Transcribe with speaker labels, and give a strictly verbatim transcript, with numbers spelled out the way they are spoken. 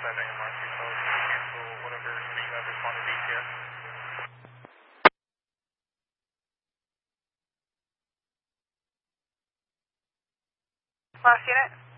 Speaker 1: that A M R C, so cancel whatever unit you have responded to A T S.
Speaker 2: Last unit.